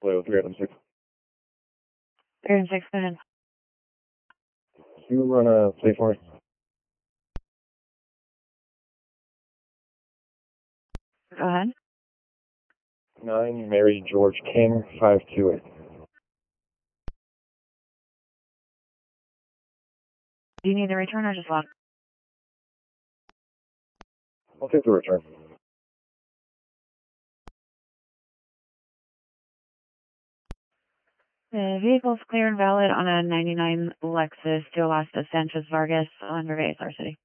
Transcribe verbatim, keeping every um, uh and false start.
Hello, three item six. Three and six, go ahead. Can you run a play for me? Go ahead. Nine, Mary George King, five two eight. Do you need the return or just log? I'll take the return. The vehicle's clear and valid on a ninety-nine Lexus Dualasta Sanchez Vargas on River Star City.